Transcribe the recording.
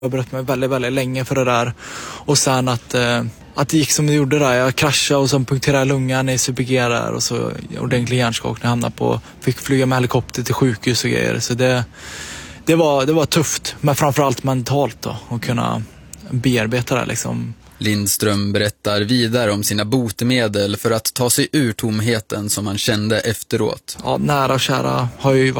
Jag bröt mig väldigt, väldigt länge för det där. Och sen att det gick som det gjorde där. Jag kraschade och sen punkterade lungan i CPG där. Och så ordentlig hjärnskakning. Hamnade fick flyga med helikopter till sjukhus och grejer. Så det var tufft. Men framförallt mentalt då. Att kunna bearbeta det liksom. Lindström berättar vidare om sina botemedel för att ta sig ur tomheten som han kände efteråt. Ja, nära och kära har ju